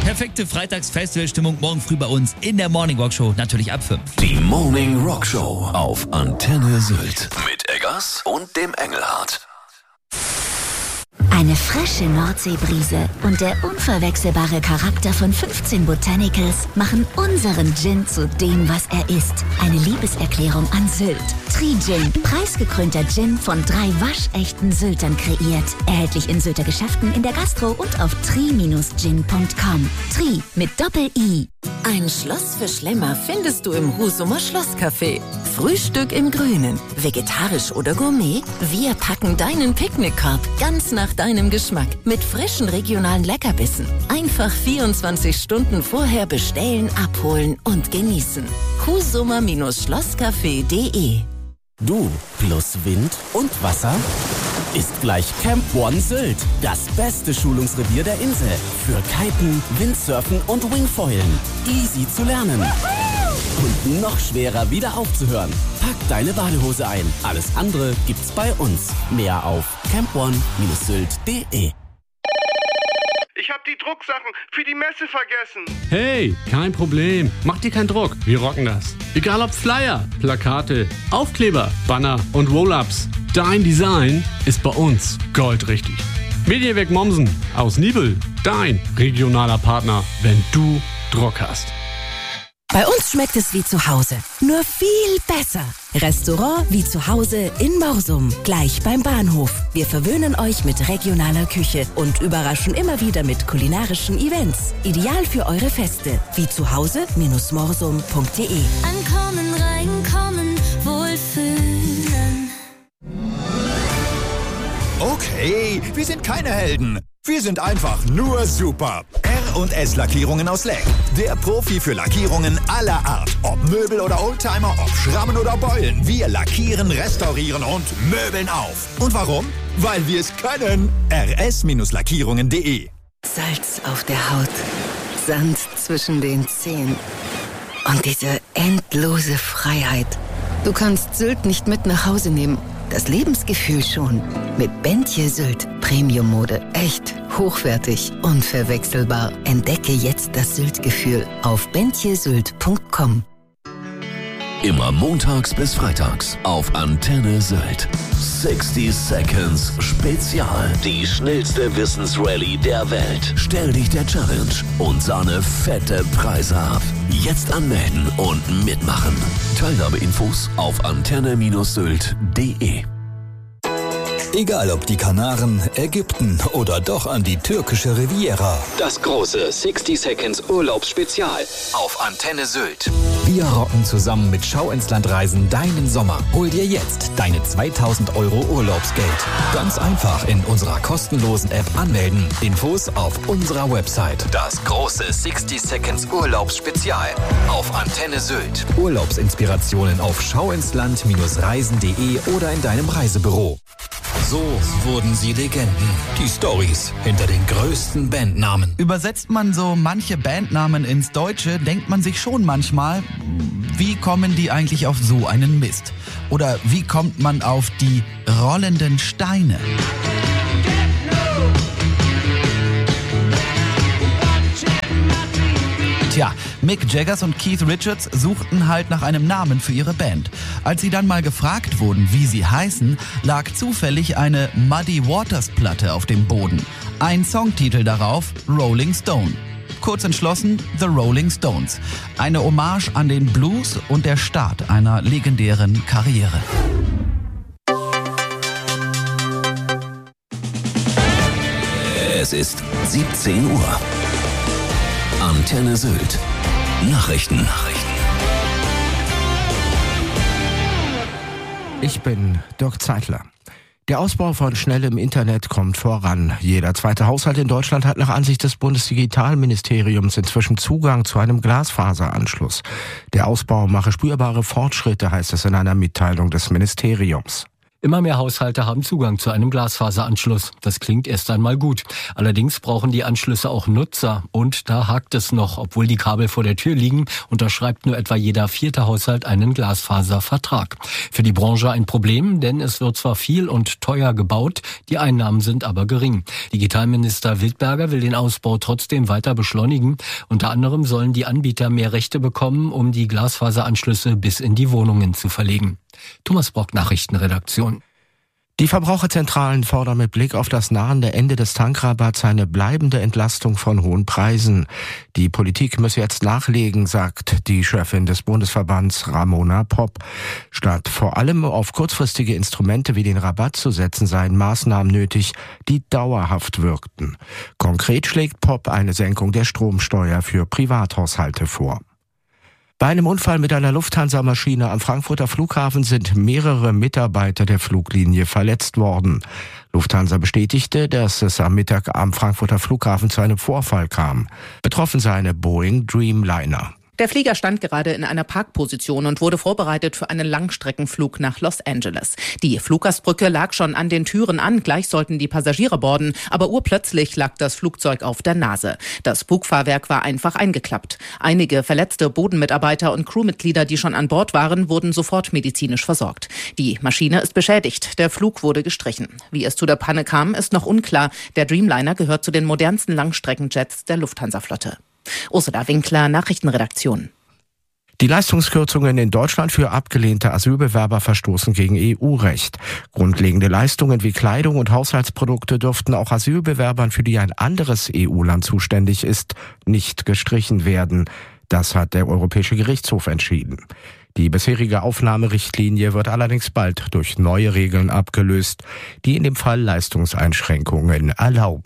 perfekte Freitags-Festivalstimmung morgen früh bei uns in der Morning Rock Show, natürlich ab 5. Die Morning Rock Show auf Antenne Sylt mit Eggers und dem Engelhardt. Eine frische Nordseebrise und der unverwechselbare Charakter von 15 Botanicals machen unseren Gin zu dem, was er ist. Eine Liebeserklärung an Sylt. Tri-Gin, preisgekrönter Gin von 3 waschechten Syltern kreiert. Erhältlich in Sylter Geschäften, in der Gastro und auf tri-gin.com. Tri mit Doppel-I. Ein Schloss für Schlemmer findest du im Husumer Schlosscafé. Frühstück im Grünen, vegetarisch oder Gourmet? Wir packen deinen Picknickkorb ganz nach deinem Geschmack mit frischen regionalen Leckerbissen. Einfach 24 Stunden vorher bestellen, abholen und genießen. Husumer-Schlosscafé.de. Du plus Wind und Wasser ist gleich Camp One Sylt. Das beste Schulungsrevier der Insel. Für Kiten, Windsurfen und Wingfoilen. Easy zu lernen. Und noch schwerer wieder aufzuhören. Pack deine Badehose ein. Alles andere gibt's bei uns. Mehr auf campone-sylt.de. Ich hab die Drucksachen für die Messe vergessen. Hey, kein Problem. Mach dir keinen Druck. Wir rocken das. Egal ob Flyer, Plakate, Aufkleber, Banner und Roll-Ups. Dein Design ist bei uns goldrichtig. Mediawerk Mommsen aus Nibel. Dein regionaler Partner, wenn du Druck hast. Bei uns schmeckt es wie zu Hause, nur viel besser. Restaurant wie zu Hause in Morsum, gleich beim Bahnhof. Wir verwöhnen euch mit regionaler Küche und überraschen immer wieder mit kulinarischen Events. Ideal für eure Feste, wie zu Hause-morsum.de. Ankommen, reinkommen, wohlfühlen. Okay, wir sind keine Helden. Wir sind einfach nur super. R&S Lackierungen aus Leck. Der Profi für Lackierungen aller Art. Ob Möbel oder Oldtimer, ob Schrammen oder Beulen. Wir lackieren, restaurieren und möbeln auf. Und warum? Weil wir es können. rs-lackierungen.de. Salz auf der Haut, Sand zwischen den Zehen und diese endlose Freiheit. Du kannst Sylt nicht mit nach Hause nehmen. Das Lebensgefühl schon. Mit Bentje Sylt. Premium-Mode. Echt, hochwertig, unverwechselbar. Entdecke jetzt das Sylt-Gefühl auf bentjesylt.com. Immer montags bis freitags auf Antenne Sylt. 60 Seconds Spezial. Die schnellste Wissensrallye der Welt. Stell dich der Challenge und sahne fette Preise ab. Jetzt anmelden und mitmachen. Teilnahmeinfos auf antenne-sylt.de. Egal ob die Kanaren, Ägypten oder doch an die türkische Riviera. Das große 60 Seconds Urlaubsspezial auf Antenne Sylt. Wir rocken zusammen mit Schau ins Land Reisen deinen Sommer. Hol dir jetzt deine 2.000 € Urlaubsgeld. Ganz einfach in unserer kostenlosen App anmelden. Infos auf unserer Website. Das große 60 Seconds Urlaubsspezial auf Antenne Sylt. Urlaubsinspirationen auf schauinsland-reisen.de oder in deinem Reisebüro. So wurden sie Legenden. Die Storys hinter den größten Bandnamen. Übersetzt man so manche Bandnamen ins Deutsche, denkt man sich schon manchmal, wie kommen die eigentlich auf so einen Mist? Oder wie kommt man auf die rollenden Steine? Tja, Mick Jagger und Keith Richards suchten halt nach einem Namen für ihre Band. Als sie dann mal gefragt wurden, wie sie heißen, lag zufällig eine Muddy Waters Platte auf dem Boden. Ein Songtitel darauf, Rolling Stone. Kurz entschlossen, The Rolling Stones. Eine Hommage an den Blues und der Start einer legendären Karriere. Es ist 17 Uhr. Antenne Sylt. Nachrichten. Ich bin Dirk Zeitler. Der Ausbau von schnellem Internet kommt voran. Jeder zweite Haushalt in Deutschland hat nach Ansicht des Bundesdigitalministeriums inzwischen Zugang zu einem Glasfaseranschluss. Der Ausbau mache spürbare Fortschritte, heißt es in einer Mitteilung des Ministeriums. Immer mehr Haushalte haben Zugang zu einem Glasfaseranschluss. Das klingt erst einmal gut. Allerdings brauchen die Anschlüsse auch Nutzer. Und da hakt es noch. Obwohl die Kabel vor der Tür liegen, unterschreibt nur etwa jeder 4. Haushalt einen Glasfaservertrag. Für die Branche ein Problem, denn es wird zwar viel und teuer gebaut, die Einnahmen sind aber gering. Digitalminister Wildberger will den Ausbau trotzdem weiter beschleunigen. Unter anderem sollen die Anbieter mehr Rechte bekommen, um die Glasfaseranschlüsse bis in die Wohnungen zu verlegen. Thomas Brock, Nachrichtenredaktion. Die Verbraucherzentralen fordern mit Blick auf das nahende Ende des Tankrabatts eine bleibende Entlastung von hohen Preisen. Die Politik müsse jetzt nachlegen, sagt die Chefin des Bundesverbands Ramona Popp. Statt vor allem auf kurzfristige Instrumente wie den Rabatt zu setzen, seien Maßnahmen nötig, die dauerhaft wirkten. Konkret schlägt Popp eine Senkung der Stromsteuer für Privathaushalte vor. Bei einem Unfall mit einer Lufthansa-Maschine am Frankfurter Flughafen sind mehrere Mitarbeiter der Fluglinie verletzt worden. Lufthansa bestätigte, dass es am Mittag am Frankfurter Flughafen zu einem Vorfall kam. Betroffen sei eine Boeing Dreamliner. Der Flieger stand gerade in einer Parkposition und wurde vorbereitet für einen Langstreckenflug nach Los Angeles. Die Fluggastbrücke lag schon an den Türen an, gleich sollten die Passagiere boarden, aber urplötzlich lag das Flugzeug auf der Nase. Das Bugfahrwerk war einfach eingeklappt. Einige verletzte Bodenmitarbeiter und Crewmitglieder, die schon an Bord waren, wurden sofort medizinisch versorgt. Die Maschine ist beschädigt, der Flug wurde gestrichen. Wie es zu der Panne kam, ist noch unklar. Der Dreamliner gehört zu den modernsten Langstreckenjets der Lufthansa-Flotte. Ursula Winkler, Nachrichtenredaktion. Die Leistungskürzungen in Deutschland für abgelehnte Asylbewerber verstoßen gegen EU-Recht. Grundlegende Leistungen wie Kleidung und Haushaltsprodukte dürften auch Asylbewerbern, für die ein anderes EU-Land zuständig ist, nicht gestrichen werden. Das hat der Europäische Gerichtshof entschieden. Die bisherige Aufnahmerichtlinie wird allerdings bald durch neue Regeln abgelöst, die in dem Fall Leistungseinschränkungen erlauben.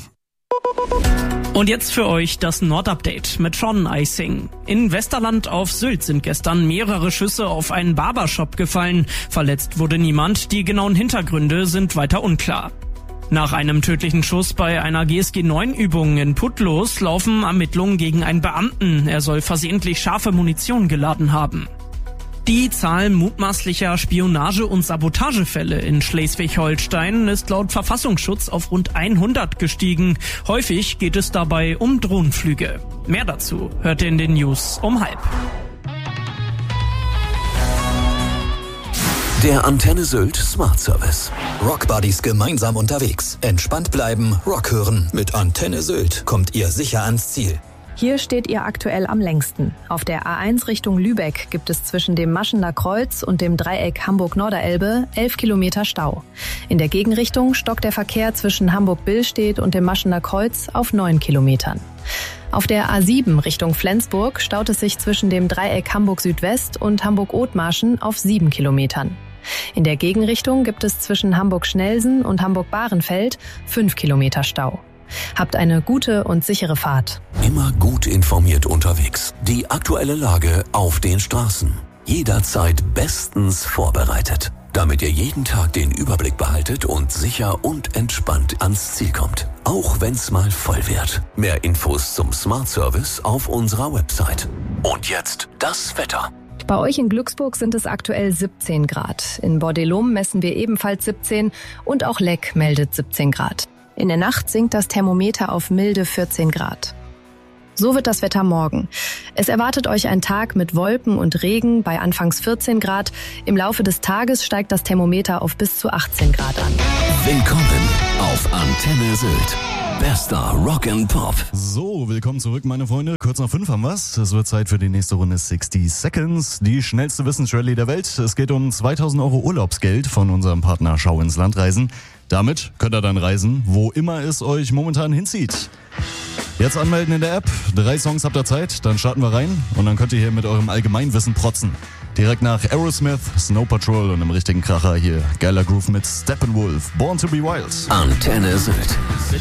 Und jetzt für euch das Nordupdate mit Sean Eising. In Westerland auf Sylt sind gestern mehrere Schüsse auf einen Barbershop gefallen. Verletzt wurde niemand, die genauen Hintergründe sind weiter unklar. Nach einem tödlichen Schuss bei einer GSG-9-Übung in Putlos laufen Ermittlungen gegen einen Beamten. Er soll versehentlich scharfe Munition geladen haben. Die Zahl mutmaßlicher Spionage- und Sabotagefälle in Schleswig-Holstein ist laut Verfassungsschutz auf rund 100 gestiegen. Häufig geht es dabei um Drohnenflüge. Mehr dazu hört ihr in den News um 12:30. Der Antenne Sylt Smart Service. Rockbuddies gemeinsam unterwegs. Entspannt bleiben, Rock hören. Mit Antenne Sylt kommt ihr sicher ans Ziel. Hier steht ihr aktuell am längsten. Auf der A1 Richtung Lübeck gibt es zwischen dem Maschener Kreuz und dem Dreieck Hamburg-Norderelbe 11 Kilometer Stau. In der Gegenrichtung stockt der Verkehr zwischen Hamburg-Billstedt und dem Maschener Kreuz auf 9 Kilometern. Auf der A7 Richtung Flensburg staut es sich zwischen dem Dreieck Hamburg-Südwest und Hamburg-Othmarschen auf 7 Kilometern. In der Gegenrichtung gibt es zwischen Hamburg-Schnelsen und Hamburg-Bahrenfeld 5 Kilometer Stau. Habt eine gute und sichere Fahrt. Immer gut informiert unterwegs. Die aktuelle Lage auf den Straßen. Jederzeit bestens vorbereitet. Damit ihr jeden Tag den Überblick behaltet und sicher und entspannt ans Ziel kommt. Auch wenn's mal voll wird. Mehr Infos zum Smart Service auf unserer Website. Und jetzt das Wetter. Bei euch in Glücksburg sind es aktuell 17 Grad. In Bordelum messen wir ebenfalls 17 und auch Leck meldet 17 Grad. In der Nacht sinkt das Thermometer auf milde 14 Grad. So wird das Wetter morgen. Es erwartet euch ein Tag mit Wolken und Regen bei anfangs 14 Grad. Im Laufe des Tages steigt das Thermometer auf bis zu 18 Grad an. Willkommen auf Antenne Sylt. Bester Rock and Pop. So, willkommen zurück, meine Freunde. Kurz nach 5 haben wir's. Es wird Zeit für die nächste Runde 60 Seconds. Die schnellste Wissensrallye der Welt. Es geht um 2.000 Euro Urlaubsgeld von unserem Partner Schau ins Land reisen. Damit könnt ihr dann reisen, wo immer es euch momentan hinzieht. Jetzt anmelden in der App. 3 Songs habt ihr Zeit, dann starten wir rein und dann könnt ihr hier mit eurem Allgemeinwissen protzen. Direkt nach Aerosmith, Snow Patrol und einem richtigen Kracher hier. Geiler Groove mit Steppenwolf, Born to be Wild. Antenne Sylt.